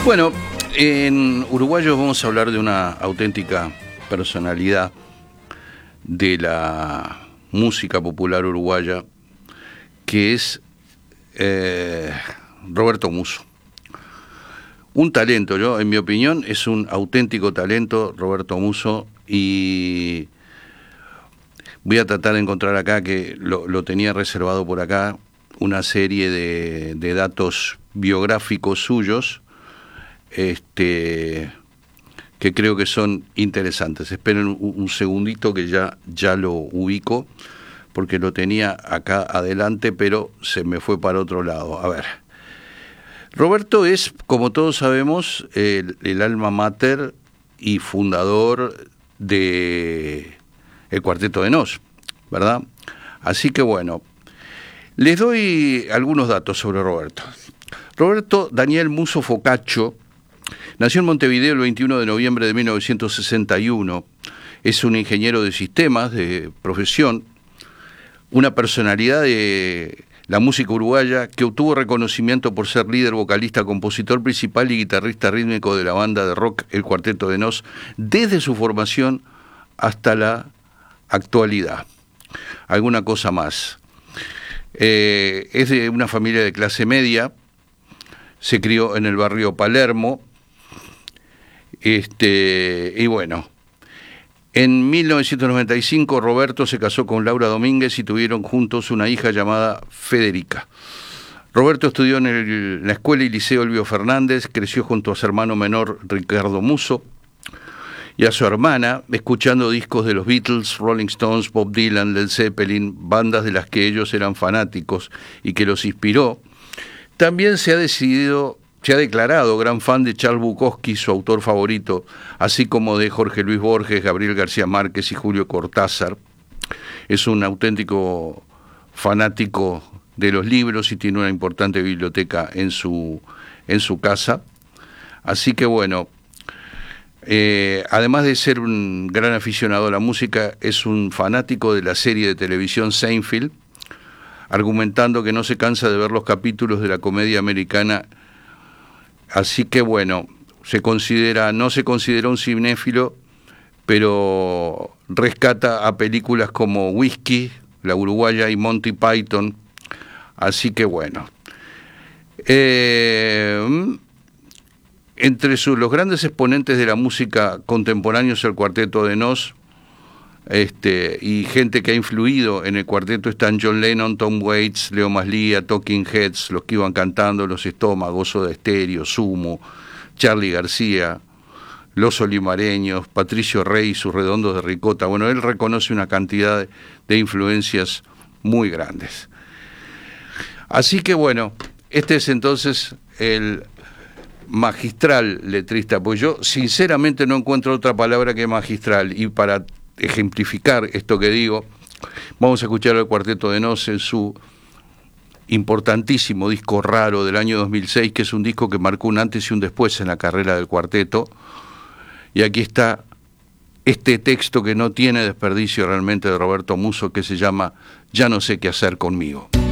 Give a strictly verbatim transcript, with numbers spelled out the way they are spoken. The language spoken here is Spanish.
Bueno, en Uruguayos vamos a hablar de una auténtica personalidad de la música popular uruguaya, que es eh, Roberto Musso. Un talento, yo, en mi opinión, es un auténtico talento Roberto Musso, y voy a tratar de encontrar acá, que lo, lo tenía reservado por acá, una serie de, de datos biográficos suyos, este, que creo que son interesantes. Esperen un, un segundito que ya, ya lo ubico, porque lo tenía acá adelante, pero se me fue para otro lado. A ver. Roberto es, como todos sabemos, el, el alma mater y fundador de el Cuarteto de Nos, ¿verdad? Así que bueno, les doy algunos datos sobre Roberto. Roberto Daniel Musso Focaccio nació en Montevideo el veintiuno de noviembre de mil novecientos sesenta y uno. Es un ingeniero de sistemas de profesión, una personalidad de la música uruguaya que obtuvo reconocimiento por ser líder, vocalista, compositor principal y guitarrista rítmico de la banda de rock El Cuarteto de Nos desde su formación hasta la actualidad. Alguna cosa más. Eh, es de una familia de clase media, se crió en el barrio Palermo, este, y bueno, en mil novecientos noventa y cinco Roberto se casó con Laura Domínguez y tuvieron juntos una hija llamada Federica. Roberto estudió en, el, en la escuela y liceo Elvio Fernández, creció junto a su hermano menor Ricardo Musso y a su hermana, escuchando discos de los Beatles, Rolling Stones, Bob Dylan, Led Zeppelin, bandas de las que ellos eran fanáticos y que los inspiró. También se ha decidido, se ha declarado gran fan de Charles Bukowski, su autor favorito, así como de Jorge Luis Borges, Gabriel García Márquez y Julio Cortázar. Es un auténtico fanático de los libros y tiene una importante biblioteca en su, en su casa. Así que bueno, eh, además de ser un gran aficionado a la música, es un fanático de la serie de televisión Seinfeld, argumentando que no se cansa de ver los capítulos de la comedia americana. Así que bueno, se considera, no se considera un cinéfilo, pero rescata a películas como Whisky, la uruguaya, y Monty Python. Así que bueno, eh, entre sus, los grandes exponentes de la música contemporánea es el Cuarteto de Nos, este, y gente que ha influido en el cuarteto están John Lennon, Tom Waits, Leo Maslía, Talking Heads, los que iban cantando, Los Estómagos, Soda Stereo, Sumo, Charly García, Los Olimareños, Patricio Rey, sus Redondos de Ricota. Bueno, él reconoce una cantidad de, de influencias muy grandes. Así que bueno, este es entonces el magistral letrista, pues yo sinceramente no encuentro otra palabra que magistral, y para ejemplificar esto que digo, vamos a escuchar al Cuarteto de Nos en su importantísimo disco Raro del año dos mil seis, que es un disco que marcó un antes y un después en la carrera del cuarteto. Y aquí está este texto que no tiene desperdicio realmente de Roberto Musso, que se llama Ya no sé qué hacer conmigo.